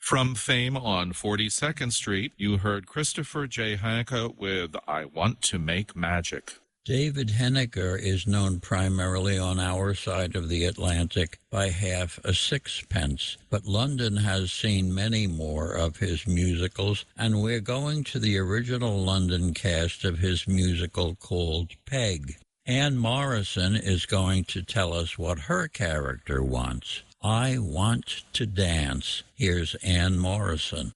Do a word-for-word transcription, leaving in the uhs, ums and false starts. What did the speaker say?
From Fame on forty-second Street, you heard Christopher J. Haneke with I Want to Make Magic. David Henniker is known primarily on our side of the Atlantic by Half a Sixpence, but London has seen many more of his musicals, and we're going to the original London cast of his musical called Peg. Anne Morrison is going to tell us what her character wants. I want to dance. Here's Anne Morrison.